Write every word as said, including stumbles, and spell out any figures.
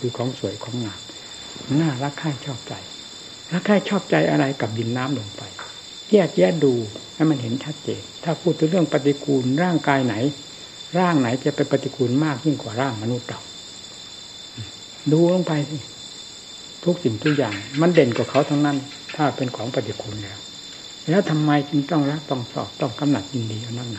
คือของสวยของงามน่ารักใคร่ชอบใจรักใคร่ชอบใจอะไรกับดินน้ำลงไปแยกแยะดูให้มันเห็นชัดเจนถ้าพูดถึงเรื่องปฏิกูลร่างกายไหนร่างไหนจะเป็นปฏิกูลมากยิ่งกว่าร่างมนุษย์เราดูลงไปสิทุกสิ่งทุกอย่างมันเด่นกว่าเขาทั้งนั้นถ้าเป็นของปฏิกูลแล้วแล้วทำไมจึงต้องรักต้องชอบต้องกำหนัดยินดีเอานักหนา